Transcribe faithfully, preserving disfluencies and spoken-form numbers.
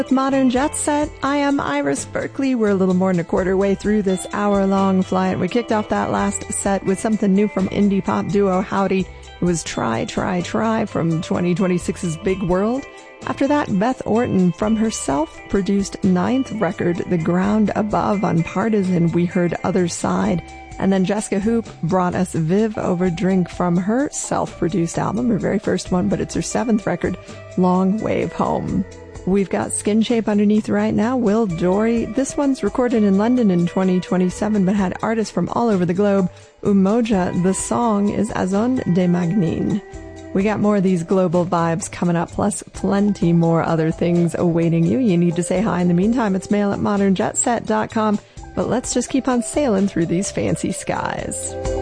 With Modern Jet Set, I am Iris Berkeley. We're a little more than a quarter way through this hour-long flight. We kicked off that last set with something new from indie pop duo Howdy. It was Try, Try, Try from twenty twenty-six's Big World. After that, Beth Orton from her self-produced ninth record, The Ground Above on Partisan, we heard Other Side. And then Jessica Hoop brought us Viv Over Drink from her self-produced album, her very first one, but it's her seventh record, Long Wave Home. We've got Skin Shape underneath right now, Will Dory. This one's recorded in London in twenty twenty-seven, but had artists from all over the globe. Umoja, the song is Azon de Magnin. We got more of these global vibes coming up, plus plenty more other things awaiting you. You need to say hi in the meantime. It's mail at modern jet set dot com. But let's just keep on sailing through these fancy skies.